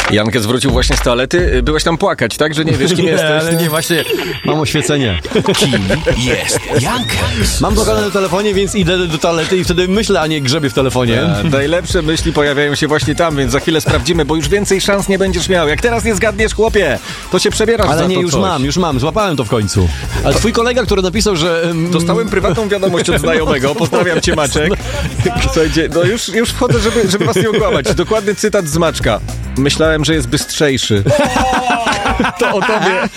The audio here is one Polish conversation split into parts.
Jankę zwrócił właśnie z toalety. Byłeś tam płakać, tak? Że nie wiesz, kim jesteś. Ale nie, właśnie mam oświecenie. Kim jest Jankes? Mam blokadę na telefonie, więc idę do toalety i wtedy myślę, a nie grzebię w telefonie. Najlepsze myśli pojawiają się właśnie tam, więc za chwilę sprawdzimy, bo już więcej szans nie będziesz miał. Jak teraz nie zgadniesz, chłopie, to się przebierasz Ale za nie, to już mam, złapałem to w końcu. Ale twój kolega, który napisał, że... Dostałem prywatną wiadomość od znajomego. Pozdrawiam cię, Maciek. Słuchajcie, no już wchodzę, żeby was nie okłamać. Dokładny cytat z Maczka. Myślałem, że jest bystrzejszy. To o tobie.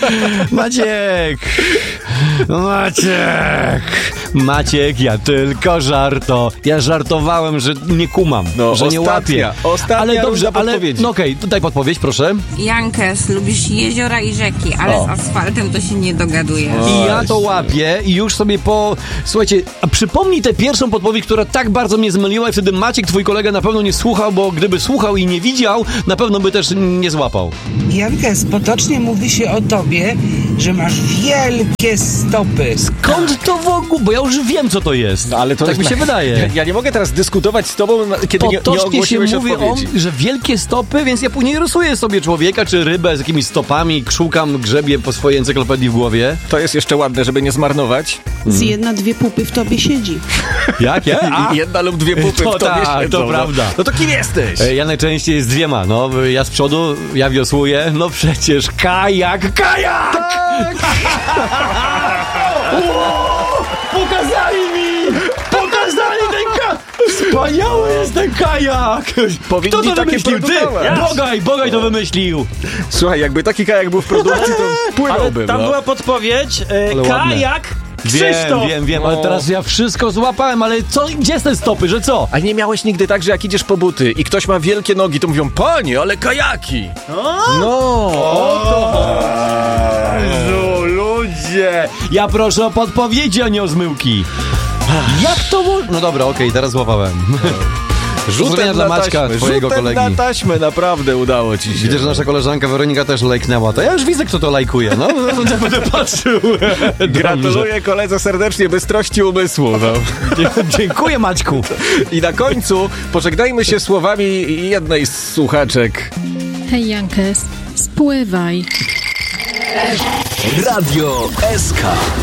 Maciek, ja tylko Ja żartowałem, że nie kumam, że nie łapię. Ale dobrze, no okej, tutaj podpowiedź, proszę. Jankes, lubisz jeziora i rzeki, ale z asfaltem to się nie dogaduje. I ja to łapię i już sobie Słuchajcie, a przypomnij tę pierwszą podpowiedź, która tak bardzo mnie zmyliła i wtedy Maciek, twój kolega, na pewno nie słuchał, bo gdyby słuchał i nie widział, na pewno by też nie złapał. Jankes, potocznie mówi się o tobie, że masz wielkie stopy. Skąd to w ogóle? Bo ja już wiem, co to jest. No, ale to tak mi się wydaje. Ja nie mogę teraz dyskutować z tobą, kiedy nie ogłosiłeś się mówi odpowiedzi. że wielkie stopy, więc ja później rysuję sobie człowieka czy rybę z jakimiś stopami, szukam, grzebię po swojej encyklopedii w głowie. To jest jeszcze ładne, żeby nie zmarnować. Z jedna, dwie pupy w tobie siedzi. Jak? Jedna lub dwie pupy w tobie siedzą. To prawda. No to kim jesteś? Ja najczęściej z dwiema, ja z przodu, ja wiosłuję, przecież kajak! Tak! Pokazali ten kajak! Wspaniały jest ten kajak! Kto to wymyślił? Ty! Bogaj to wymyślił! Słuchaj, jakby taki kajak był w produkcji, to płynąłbym. Tam była podpowiedź, kajak Krzysztof! Wiem, ale teraz ja wszystko złapałem, ale gdzie są te stopy, że co? A nie miałeś nigdy tak, że jak idziesz po buty i ktoś ma wielkie nogi, to mówią, panie, ale kajaki! Jezu, ludzie! Ja proszę o podpowiedzi, a nie o zmyłki. Jak to można? No dobra, okej, teraz złapałem. Rzutem dla Maćka, twojego kolegi. Na taśmę, naprawdę udało ci się. Widzę, że nasza koleżanka Weronika też lajknęła. To ja już widzę, kto to lajkuje. Ja będę patrzył. Gratuluję koledze serdecznie bystrości umysłu. Dziękuję, Maćku. I na końcu pożegnajmy się słowami jednej z słuchaczek. Hej, Jankes, spływaj. Radio SK.